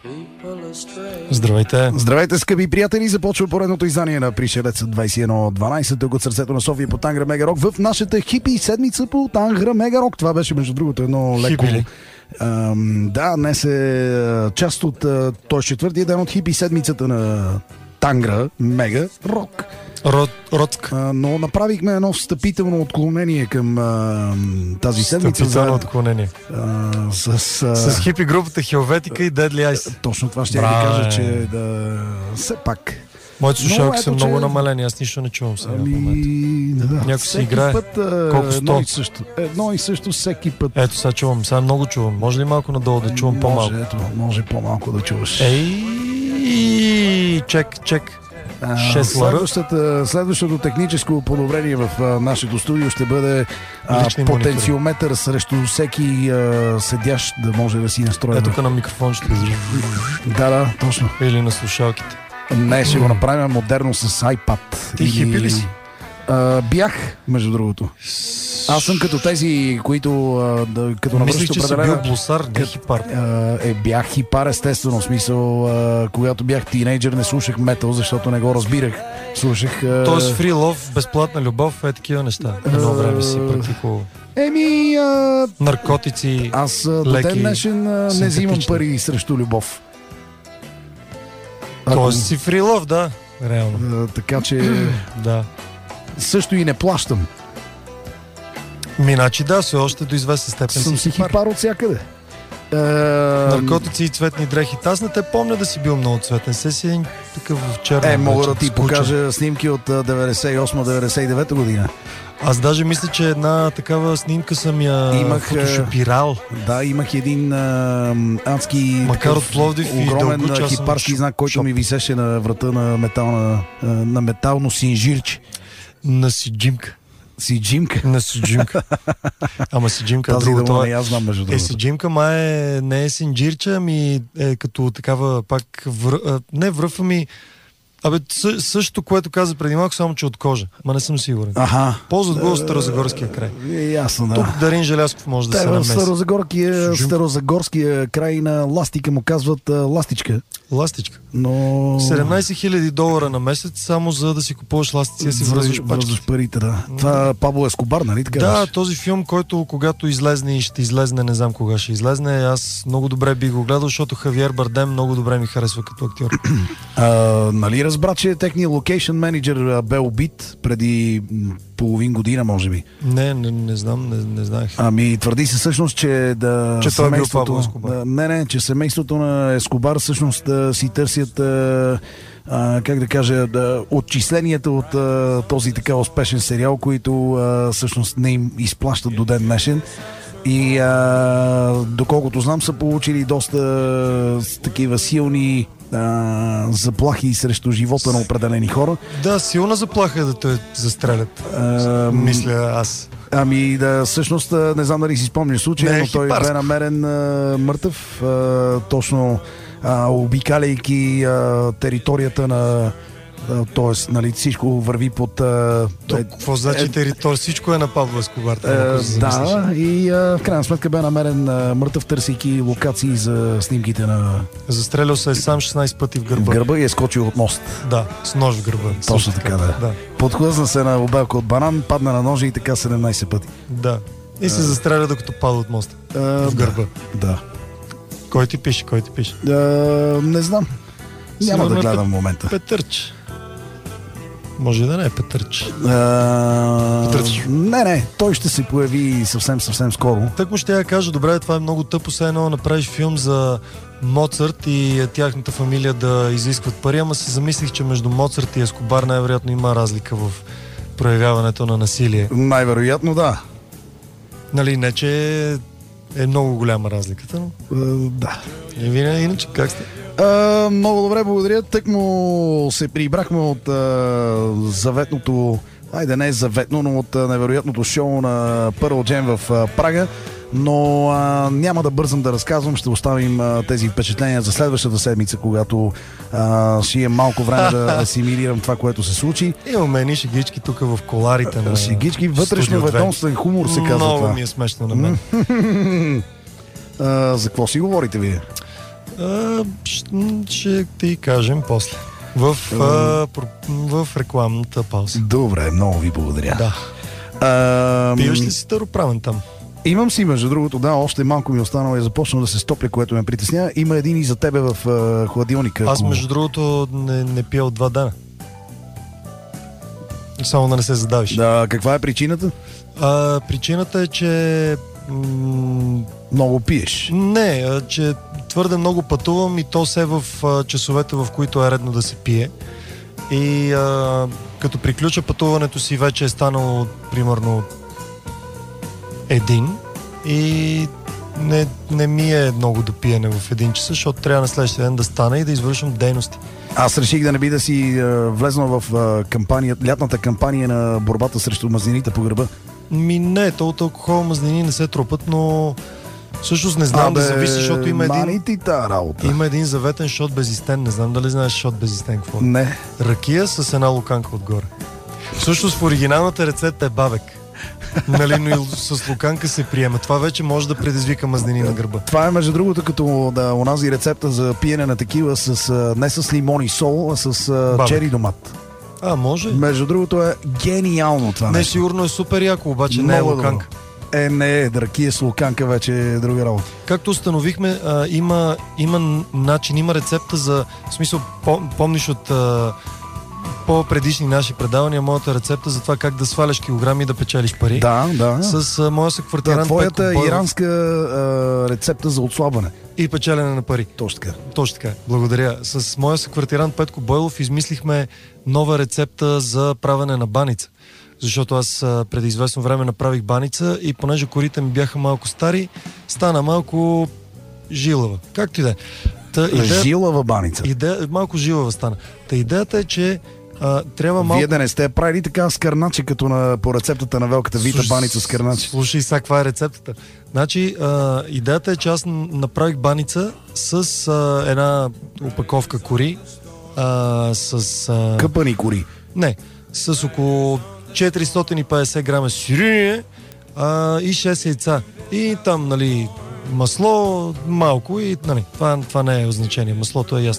Здравейте! Здравейте, скъпи приятели! Започва поредното издание на Пришелец 2112 тук от сърцето на София по Тангра Мега Рок в нашата хипи седмица по Тангра Мега Рок. Това беше, между другото, едно леко... да, днес е част от... той четвъртия ден от хипи седмицата на Тангра Мега Рок. Роцк. Но направихме едно встъпително отклонение към тази седмица. Встъпително отклонение. С хипи групата Хелветика и Deadly Eyes. Точно това ще ви кажа, че все пак. Моите слушалки са много намалени, аз нищо не чувам сега. Някой си играе. Колко 100? Едно и също всеки път. Ето сега чувам, сега много чувам. Може ли малко надолу да чувам по-малко? Може по-малко да чуваш. Чек. Следващото техническо подобрение в нашето студио ще бъде потенциометър срещу всеки седящ, да може да си настрои. Тук на микрофон ще изрежи. Да, точно. Или на слушалките. Не, ще го направим модерно с iPad. Ти хипи ли си? Бях, между другото. Аз съм като тези, които като мислих, че си бил блусар, не хипар. Бях хипар, естествено. В смисъл, когато бях тинейджър, не слушах метал, защото не го разбирах. Слушах... Тоест фри лов, безплатна любов, такива неща. Едно време си практикувал. Наркотици, аз до ден днешен не взимам пари срещу любов. Тоест си фри лов, да. Реално. Така че... да. Също и не плащам. Миначи да, все още до известен степен съм си хипар от всякъде. Наркотици и цветни дрехи. Аз не те помня да си бил много цветен. Си такъв в черно. Мога да ти покажа снимки от 98-99 година. Аз даже мисля, че една такава снимка съм я фотошопирал. Да, имах един адски макар от Пловдив огромен хипарски знак, който ми висеше на врата на метално синжирче. На Сиджимка. На Сиджимка. Ама Сиджимка тази дума не я знам, между другото. Сиджимка не е синджирче, ами е като такава пак не връв, ами същото, което каза преди малко, само че от кожа. Ма не съм сигурен. Ползват го от Старозагорския край. Ясно, да. Тук Дарин Желязков може да се намеси. Старозагорския край на ластика му казват ластичка. Ластичка. Но... $17,000 на месец, само за да си купуваш ластици и си връзваш парите. Да. Това Пабло Ескобар, нали така? Да, този филм, който когато излезне и ще излезне, не знам кога ще излезне, аз много добре би го гледал, защото Хавиер Бардем много добре ми харесва като актьор. Нали разбра, че техният локейшн менеджер бе убит преди половин година, може би? Не знам, не знаех. Ами твърди се всъщност, че той бил Пабло Ескобар. Че семейството на Ескобар всъщност си търсят как да кажа, отчисленията от този така успешен сериал, които всъщност не им изплащат до ден днешен. И доколкото знам, са получили доста такива силни заплахи срещу живота на определени хора. Да, силна заплаха да те застрелят. Мисля аз. Ами всъщност не знам дали си спомняш случая, но той бе намерен мъртъв, точно обикаляйки територията на... Тоест, нали, всичко върви под... Какво значи територия? Всичко е на Пабло Ескобар. Да, и в крайна сметка бе намерен мъртъв, търсейки локации за снимките на... Застрелял се сам 16 пъти в гърба. В гърба и е скочил от мост. Да, с нож в гърба. Точно така, да. Подхлъзна се на обелка от банан, падна на ножа и така 17 пъти. Да. И се застреля докато пада от моста. В гърба. Да. Кой ти пише? Не знам. Няма да гледам в момента. Петърч. Може да не е Петърч. Не, той ще се появи съвсем скоро. Так му ще я кажа, добре, това е много тъпо, все едно направиш филм за Моцарт и тяхната фамилия да изискват пари, ама се замислих, че между Моцарт и Ескобар най-вероятно има разлика в проявяването на насилие. Най-вероятно да. Нали, не че е много голяма разликата, но... Да. Иначе как сте? Много добре, благодаря. Тъкмо се прибрахме от заветното, не е заветно, но от невероятното шоу на Pearl Jam в Прага. Но няма да бързам да разказвам, ще оставим тези впечатления за следващата седмица, когато ще имам малко време да асимилирам това, което се случи. Имаме едни шегички тук в коларите на шегички, вътрешно ведомствен хумор се казва. Много това. ми е смешно на мен. За какво си говорите вие? Ще ти кажем после. В рекламната пауза. Добре, много ви благодаря. Да. Пиваш ли си тароправен там? Имам си, между другото, да, още малко ми останало и започна да се стопля, което ме притеснява. Има един и за тебе в хладилника. Аз, между другото, не пия от 2 дена. Само да не се задавиш. Да, каква е причината? Причината е, че... много пиеш. Не, че твърде много пътувам и то се в часовете, в които е редно да се пие. И като приключа пътуването си, вече е станало примерно 1 и не ми е много до пиене в 1 часа, защото трябва на следващия ден да стана и да извършвам дейности. Аз реших да не би да си влезнал в лятната кампания на борбата срещу мазнините по гърба. Не, от алкохол мазнини не се тропат, но всъщност не знам да зависи, защото има един заветен шот безистен. Не знам дали знаеш шот безистен какво? Не. Ракия с една луканка отгоре. Всъщност в оригиналната рецепта е бабек. Нали, но и с луканка се приема. Това вече може да предизвика мазнини на гърба. Това е, между другото, като онази рецепта за пиене на текила не с лимон и сол, а с чери домат. Може. Между другото е гениално това нещо. Сигурно е супер яко, обаче не е луканка. Не, ракия с луканка вече е друга работа. Както установихме, има начин, има рецепта за... В смисъл, помниш от по-предишни наши предавания, моята рецепта за това как да сваляш килограми и да печелиш пари. Да. С моя съквартирант твоята иранска рецепта за отслабване. И печелене на пари. Точно така. Благодаря. С моя съквартирант Петко Бойлов измислихме нова рецепта за правене на баница. Защото аз преди известно време направих баница и понеже корите ми бяха малко стари, стана малко жилава. Както и да е. Жилава баница? Малко жилава стана. Идеята е, че трябва малко... Вие да не сте правили така с кърначе, като по рецептата на велката вита баница с кърначе. Слушай сега, каква е рецептата. Значи, идеята е, че аз направих баница с една опаковка кори, къпани кори? Не, с около 450 грама сирене и 6 яйца. И там, нали, масло малко и, нали, това не е значение. Маслото е ясно.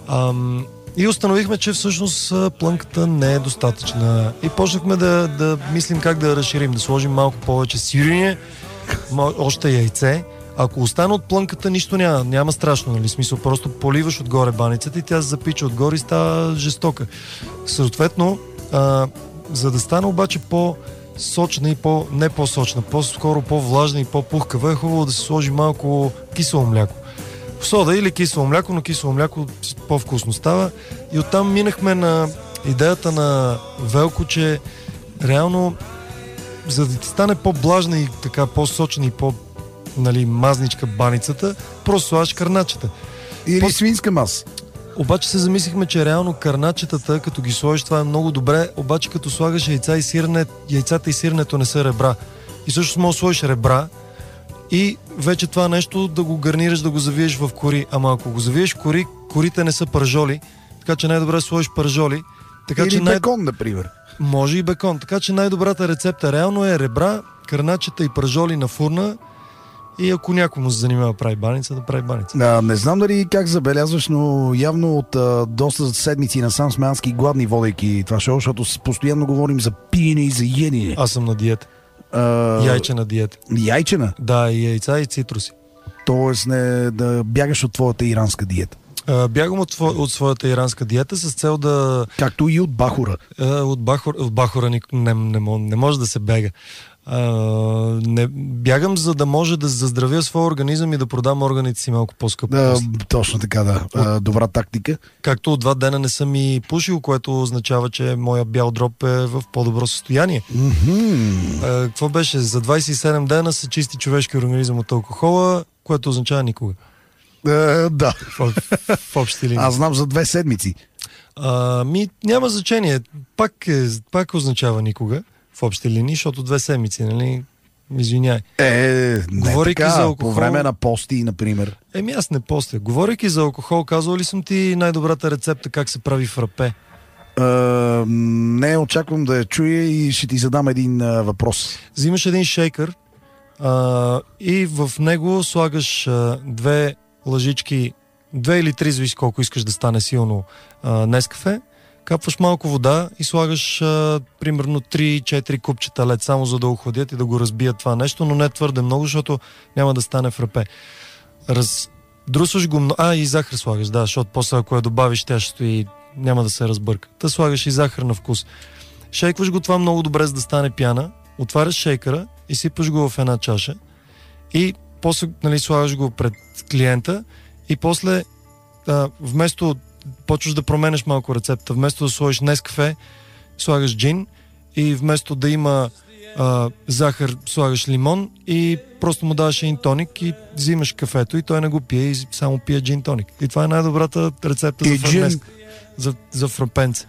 И установихме, че всъщност плънката не е достатъчна. И почнахме да мислим как да я разширим, да сложим малко повече сирене, още яйце. Ако остане от плънката, нищо няма страшно, нали? Смисъл, просто поливаш отгоре баницата и тя се запича отгоре и става жестока. Съответно, за да стане обаче по-сочна и не по-сочна, по-скоро по-влажна и по-пухкава, е хубаво да се сложи малко кисело мляко. Сода или кисело мляко, но кисело мляко по-вкусно става. И оттам минахме на идеята на Велко, че реално, за да ти стане по-блажна и така по-сочна и мазничка баницата, просто слагаш кърначета. Или свинска маса. Обаче се замислихме, че реално кърначетата, като ги сложиш, това е много добре, обаче като слагаш яйца и сирене, яйцата и сиренето не са ребра. И също може да сложиш ребра и вече това нещо да го гарнираш, да го завиеш в кори. Ама ако го завиеш в кори, корите не са пържоли, така че най-добре да сложиш пържоли. Така, или бекон, например. Може и бекон. Така че най-добрата рецепта реално е ребра, кърначета и пържоли на фурна. И ако някой му се занимава да прави баница, да прави баница. Не знам дали как забелязваш, но явно от доста седмици насам сме адски гладни, водейки това шоу, защото постоянно говорим за пиене и за ядене. Аз съм на диета. Яйчена диета. Яйчена? Да, и яйца и цитруси. Тоест да бягаш от твоята иранска диета. Бягам от своята иранска диета с цел да... Както и от бахура. От бахура не може да се бега. Не бягам, за да може да заздравя своя организъм и да продам органите си малко по-скъпо. Точно така, да. Добра тактика. Както от 2 дена не съм и пушил, което означава, че моя бял дроб е в по-добро състояние. Какво беше? За 27 дена се чисти човешки организъм от алкохола, което означава никога. Да. В общи линии. Аз знам за 2 седмици. Няма значение. Пак означава никога. В общи линии, защото 2 седмици, нали? Извиняй. Говорейки за алкохол, по време на пости, например. Аз не постя. Говорейки за алкохол, казвал ли съм ти най-добрата рецепта как се прави фрапе? Не, очаквам да я чуя и ще ти задам един въпрос. Взимаш един шейкър и в него слагаш 2 лъжички 2 или 3, зависи колко искаш да стане силно Нескафе, капваш малко вода и слагаш примерно 3-4 купчета лед, само за да охладят и да го разбият това нещо, но не твърде много, защото няма да стане фрапе. Друсваш го, и захар слагаш, да, защото после ако я добавиш, тя ще стои, няма да се разбърка. Та слагаш и захар на вкус. Шейкваш го това много добре, за да стане пяна, отваряш шейкъра и сипаш го в една чаша и после, нали, слагаш го пред клиента и после вместо почваш да променеш малко рецепта, вместо да сложиш Нескафе, слагаш джин и вместо да има захар, слагаш лимон и просто му даваш един тоник и взимаш кафето и той не го пие и само пие джин тоник. И това е най-добрата рецепта за фрапенце.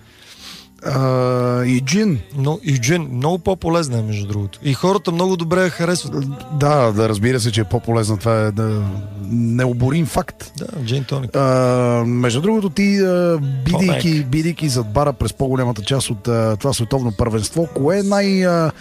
И джин. И джин. Много по-полезна е, между другото. И хората много добре я харесват. Да, разбира се, че е по-полезна. Това е необорим факт. Да, джин тоник. Между другото, ти, бидейки зад бара през по-голямата част от това световно първенство, кое е